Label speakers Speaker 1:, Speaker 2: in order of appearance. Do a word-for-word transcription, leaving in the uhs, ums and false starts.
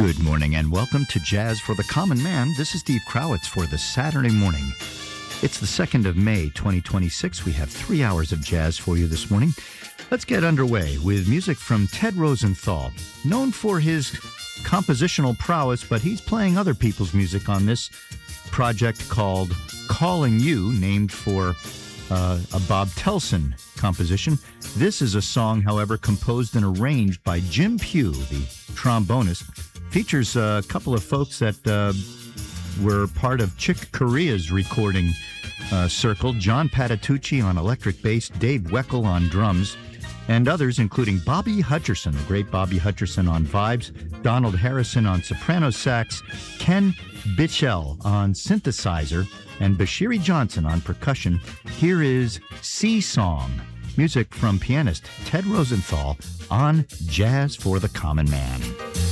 Speaker 1: Good morning and welcome to Jazz for the Common Man. This is Steve Krowitz for the Saturday morning. It's the second of May, twenty twenty-six. We have three hours of jazz for you this morning. Let's get underway with music from Ted Rosenthal, known for his compositional prowess, but he's playing other people's music on this project called Calling You, named for uh, a Bob Telson composition. This is a song, however, composed and arranged by Jim Pugh, the trombonist. Features a couple of folks that uh, were part of Chick Corea's recording uh, circle. John Patitucci on electric bass, Dave Weckl on drums, and others including Bobby Hutcherson, the great Bobby Hutcherson on vibes, Donald Harrison on soprano sax, Ken Bitchell on synthesizer, and Bashiri Johnson on percussion. Here is Sea Song, music from pianist Ted Rosenthal on Jazz for the Common Man.